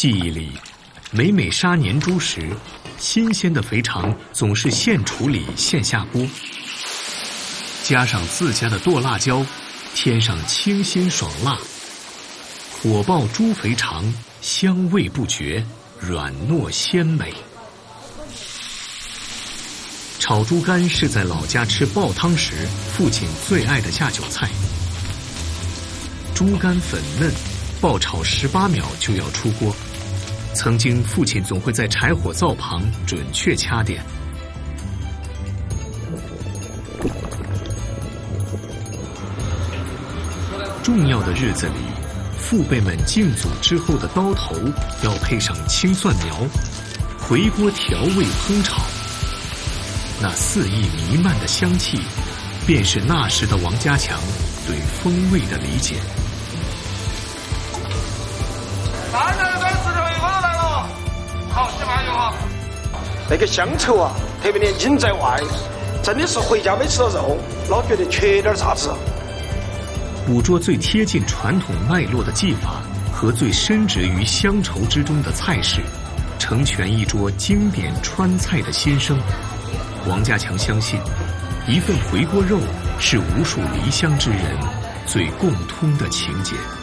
记忆里，每杀年猪时，新鲜的肥肠总是现处理现下锅，加上自家的剁辣椒，添上清新爽辣，火爆猪肥肠，香味不绝，软糯鲜美。炒猪肝是在老家吃煲汤时父亲最爱的下酒菜。猪肝粉嫩，爆炒18秒就要出锅。曾经父亲总会在柴火灶旁准确掐点。重要的日子里，父辈们敬祖之后的刀头要配上青蒜苗，回锅调味烹炒。那肆意弥漫的香气，便是那时的王家强对风味的理解。 好，先慢用哈。那个乡愁啊，特别年轻在外，真的是回家没吃到肉，老觉得缺点啥子。 捕捉最贴近传统脉络的技法和最深植于乡愁之中的菜式，成全一桌经典川菜的新生。王家强相信，一份回锅肉是无数离乡之人最共通的情结。